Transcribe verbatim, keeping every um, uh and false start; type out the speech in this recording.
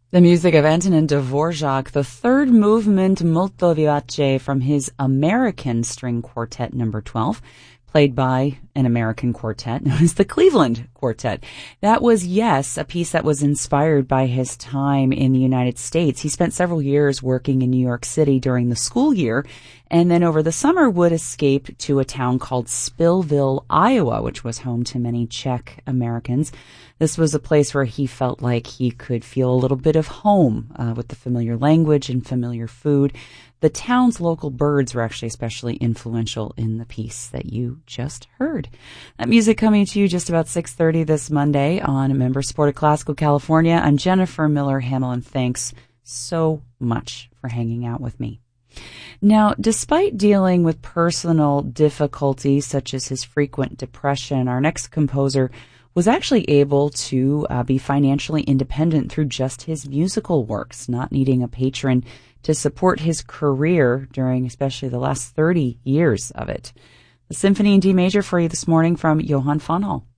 The music of Antonin Dvorak, the third movement molto vivace from his American String Quartet number twelve, played by an American quartet known as the Cleveland Quartet. That was, yes, a piece that was inspired by his time in the United States. He spent several years working in New York City during the school year, and then over the summer would escape to a town called Spillville, Iowa, which was home to many Czech Americans. This was a place where he felt like he could feel a little bit of home uh, with the familiar language and familiar food. The town's local birds were actually especially influential in the piece that you just heard. That music coming to you just about six thirty this Monday on Member Sport of Classical California. I'm Jennifer Miller Hamlin. Thanks so much for hanging out with me. Now, despite dealing with personal difficulties such as his frequent depression, our next composer was actually able to uh, be financially independent through just his musical works, not needing a patron to support his career during especially the last thirty years of it. The Symphony in D Major for you this morning from Johann von Hall.